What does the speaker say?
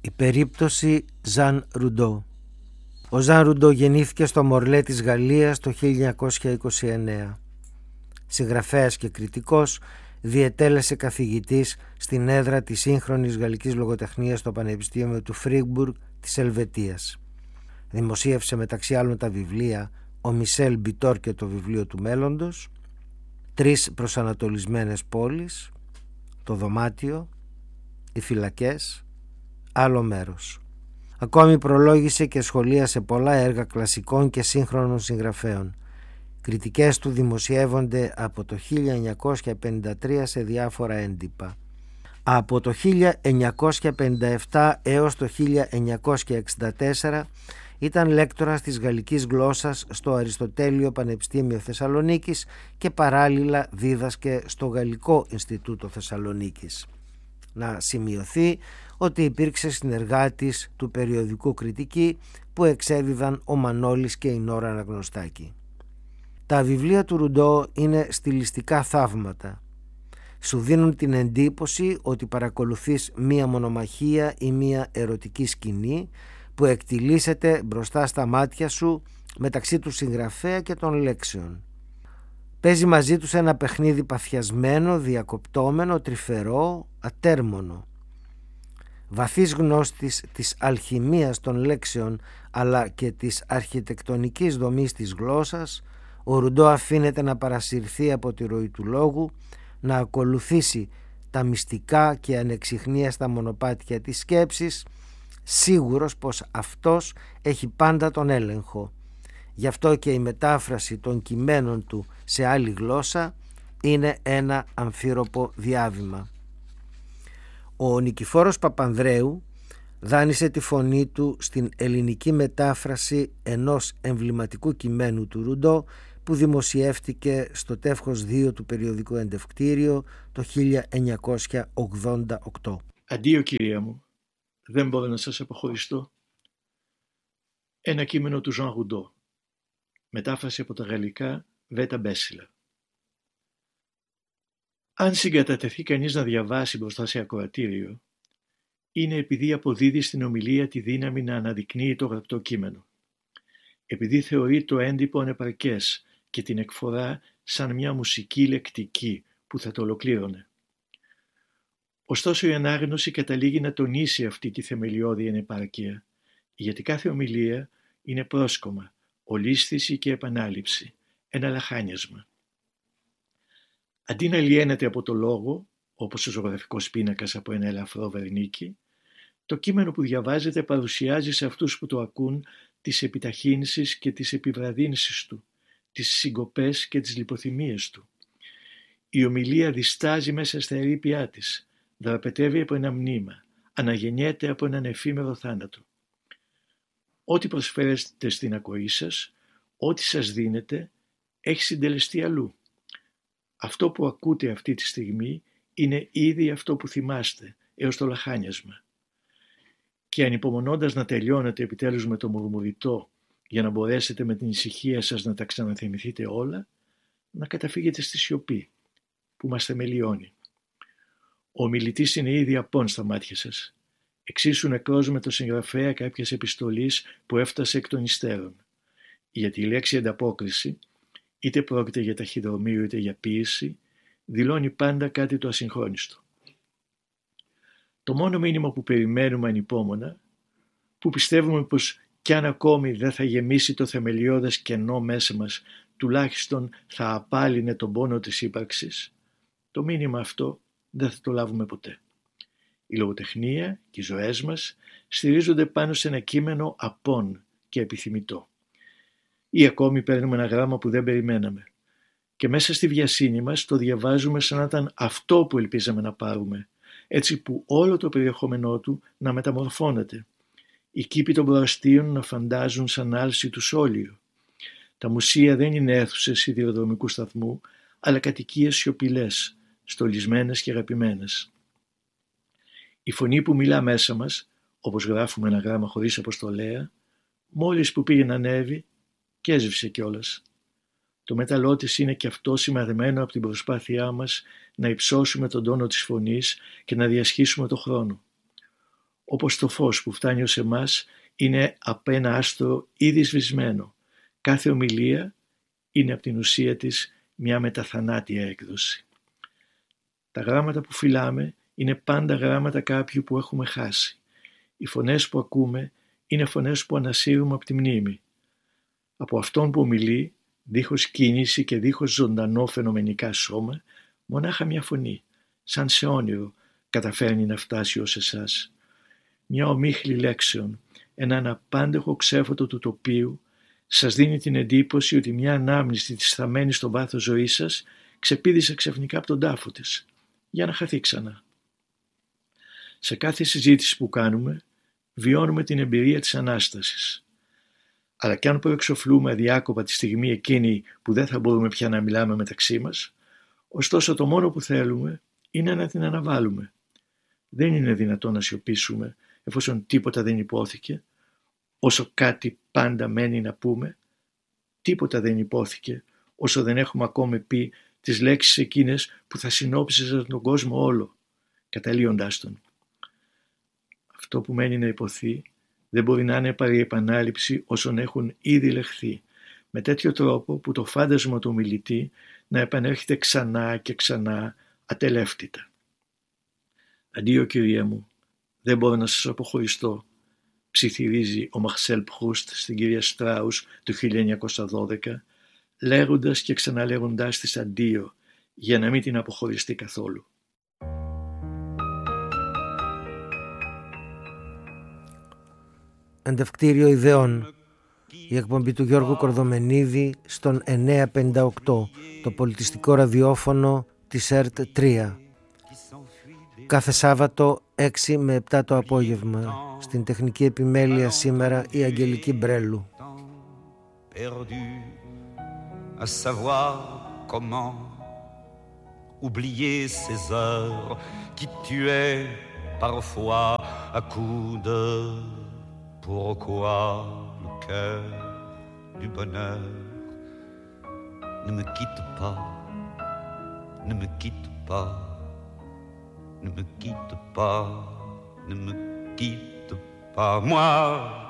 Η περίπτωση Ζαν Ρουντό. Ο Ζαν Ρουντό γεννήθηκε στο Μορλέ της Γαλλίας το 1929. Συγγραφέας και κριτικός, διετέλεσε καθηγητής στην έδρα της σύγχρονης γαλλικής λογοτεχνίας στο Πανεπιστήμιο του Φρίμπουργκ της Ελβετίας. Δημοσίευσε μεταξύ άλλων τα βιβλία «Ο Μισελ Μπιτόρ και το βιβλίο του μέλλοντος», «3 προσανατολισμένες πόλεις», «Το δωμάτιο», «Οι φυλακές», «Άλλο μέρος». Ακόμη προλόγησε και σχολίασε πολλά έργα κλασικών και σύγχρονων συγγραφέων. Κριτικές του δημοσιεύονται από το 1953 σε διάφορα έντυπα. Από το 1957 έως το 1964 ήταν λέκτορας της γαλλικής γλώσσας στο Αριστοτέλειο Πανεπιστήμιο Θεσσαλονίκης και παράλληλα δίδασκε στο Γαλλικό Ινστιτούτο Θεσσαλονίκης. Να σημειωθεί ότι υπήρξε συνεργάτης του περιοδικού Κριτική που εξέδιδαν ο Μανώλης και η Νόρα Αναγνωστάκη. Τα βιβλία του Ρουντό είναι στιλιστικά θαύματα. Σου δίνουν την εντύπωση ότι παρακολουθείς μία μονομαχία ή μία ερωτική σκηνή που εκτιλήσεται μπροστά στα μάτια σου μεταξύ του συγγραφέα και των λέξεων. Παίζει μαζί τους ένα παιχνίδι παθιασμένο, διακοπτόμενο, τρυφερό, ατέρμονο. Βαθύς γνώστης της αλχημίας των λέξεων αλλά και της αρχιτεκτονικής δομής της γλώσσας, ο Ρουντό αφήνεται να παρασυρθεί από τη ροή του λόγου, να ακολουθήσει τα μυστικά και ανεξιχνίαστα μονοπάτια της σκέψης, σίγουρος πως αυτός έχει πάντα τον έλεγχο. Γι' αυτό και η μετάφραση των κειμένων του σε άλλη γλώσσα είναι ένα αμφίροπο διάβημα. Ο Νικηφόρος Παπανδρέου δάνεισε τη φωνή του στην ελληνική μετάφραση ενός εμβληματικού κειμένου του Ρουντό που δημοσιεύτηκε στο τεύχος 2 του περιοδικού Εντευκτήριο το 1988. Αντίο κυρία μου, δεν μπορώ να σας αποχωριστώ. Ένα κείμενο του Ζαν Ρουντό, μετάφραση από τα γαλλικά Βέτα Μπέσιλα. Αν συγκατατεθεί κανείς να διαβάσει μπροστά σε ακροατήριο, είναι επειδή αποδίδει στην ομιλία τη δύναμη να αναδεικνύει το γραπτό κείμενο. Επειδή θεωρεί το έντυπο ανεπαρκές και την εκφορά σαν μια μουσική λεκτική που θα το ολοκλήρωνε. Ωστόσο η ανάγνωση καταλήγει να τονίσει αυτή τη θεμελιώδη ανεπάρκεια, γιατί κάθε ομιλία είναι πρόσκομμα, ολίσθηση και επανάληψη, ένα λαχάνιασμα. Αντί να λιένεται από το λόγο, όπως ο ζωγραφικός πίνακας από ένα ελαφρό βερνίκι, το κείμενο που διαβάζεται παρουσιάζει σε αυτούς που το ακούν τις επιταχύνσεις και τις επιβραδύνσεις του, τις συγκοπές και τις λιποθυμίες του. Η ομιλία διστάζει μέσα στα ερείπια της, δραπετεύει από ένα μνήμα, αναγεννιέται από έναν εφήμερο θάνατο. Ό,τι προσφέρετε στην ακοή σας, ό,τι σας δίνετε, έχει συντελεστεί αλλού. Αυτό που ακούτε αυτή τη στιγμή είναι ήδη αυτό που θυμάστε, έως το λαχάνιασμα. Και ανυπομονώντας να τελειώνετε επιτέλους με το μουρμουριτό για να μπορέσετε με την ησυχία σας να τα ξαναθυμηθείτε όλα, να καταφύγετε στη σιωπή που μας θεμελιώνει. Ο ομιλητής είναι ήδη απόν στα μάτια σας, εξίσου νεκρός με το συγγραφέα κάποιας επιστολής που έφτασε εκ των υστέρων, γιατί η λέξη ανταπόκριση, είτε πρόκειται για ταχυδρομείο είτε για ποίηση, δηλώνει πάντα κάτι το ασυγχρόνιστο. Το μόνο μήνυμα που περιμένουμε ανυπόμονα, που πιστεύουμε πως κι αν ακόμη δεν θα γεμίσει το θεμελιώδες κενό μέσα μας, τουλάχιστον θα απάλυνε τον πόνο της ύπαρξης, το μήνυμα αυτό δεν θα το λάβουμε ποτέ. Η λογοτεχνία και οι ζωές μας στηρίζονται πάνω σε ένα κείμενο απόν και επιθυμητό. Ή ακόμη παίρνουμε ένα γράμμα που δεν περιμέναμε και μέσα στη βιασύνη μας το διαβάζουμε σαν να ήταν αυτό που ελπίζαμε να πάρουμε, έτσι που όλο το περιεχόμενό του να μεταμορφώνεται. Οι κήποι των προαστίων να φαντάζουν σαν άλση του σόλιο. Τα μουσεία δεν είναι αίθουσες σιδηροδρομικού σταθμού, αλλά κατοικίες σιωπηλές, στολισμένες και αγαπημένες. Η φωνή που μιλά μέσα μας, όπως γράφουμε ένα γράμμα χωρίς αποστολέα, μόλις που πήγε να ανέβει και έζευσε κιόλας. Το μέταλλό της είναι και αυτό σημαδεμένο από την προσπάθειά μας να υψώσουμε τον τόνο της φωνής και να διασχίσουμε το χρόνο. όπως το φως που φτάνει ως εμάς είναι από ένα άστρο ήδη σβησμένο. Κάθε ομιλία είναι από την ουσία της μια μεταθανάτια έκδοση. Τα γράμματα που φυλάμε είναι πάντα γράμματα κάποιου που έχουμε χάσει. Οι φωνές που ακούμε είναι φωνές που ανασύρουμε από τη μνήμη. Από αυτόν που ομιλεί, δίχως κίνηση και δίχως ζωντανό φαινομενικά σώμα, μονάχα μια φωνή, σαν σε όνειρο, καταφέρνει να φτάσει ως εσάς. Μια ομίχλη λέξεων, έναν απάντεχο ξέφωτο του τοπίου, σας δίνει την εντύπωση ότι μια ανάμνηστη της θαμμένη στο βάθος ζωής σας ξεπήδησε ξαφνικά από τον τάφο της, για να χαθεί ξανά. Σε κάθε συζήτηση που κάνουμε, βιώνουμε την εμπειρία της Ανάστασης. Αλλά κι αν προεξοφλούμε αδιάκοπα τη στιγμή εκείνη που δεν θα μπορούμε πια να μιλάμε μεταξύ μας, ωστόσο το μόνο που θέλουμε είναι να την αναβάλουμε. Δεν είναι δυνατόν να σιωπήσουμε εφόσον τίποτα δεν υπόθηκε, όσο κάτι πάντα μένει να πούμε. Τίποτα δεν υπόθηκε όσο δεν έχουμε ακόμη πει τις λέξεις εκείνες που θα συνόψιζαν τον κόσμο όλο, καταλύοντάς τον. Αυτό που μένει να υποθεί δεν μπορεί να είναι παρή επανάληψη όσων έχουν ήδη λεχθεί, με τέτοιο τρόπο που το φάντασμα του ομιλητή να επανέρχεται ξανά και ξανά ατελεύτητα. «Αντίο, Κύριε μου, δεν μπορώ να σας αποχωριστώ», ψιθυρίζει ο Μαρσέλ Προύστ στην κυρία Στράους του 1912, λέγοντας και ξαναλέγοντάς της αντίο για να μην την αποχωριστεί καθόλου. Αντευκτήριο ιδεών. Η εκπομπή του Γιώργου Κορδομενίδη στον 958, το πολιτιστικό ραδιόφωνο της ΕΡΤ 3. Κάθε Σάββατο 6 με 7 το απόγευμα. Στην τεχνική επιμέλεια σήμερα η Αγγελική Μπρέλου. À savoir comment oublier ces heures qui tuaient parfois à coups de pourquoi le cœur du bonheur ne me quitte pas, ne me quitte pas, ne me quitte pas, ne me quitte pas, moi